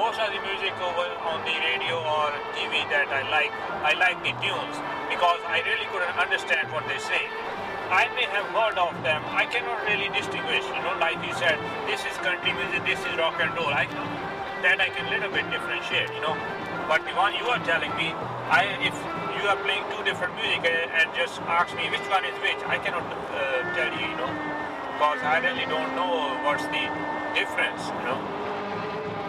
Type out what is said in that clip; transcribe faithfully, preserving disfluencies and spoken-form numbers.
most of the music over on the radio or T V that I like, I like the tunes because I really couldn't understand what they say. I may have heard of them, I cannot really distinguish, you know, like you said, this is country music, this is rock and roll. I that I can little bit differentiate, you know. But the one you are telling me, I if you are playing two different music and just ask me which one is which, I cannot uh, tell you, you know, because I really don't know what's the difference, you know.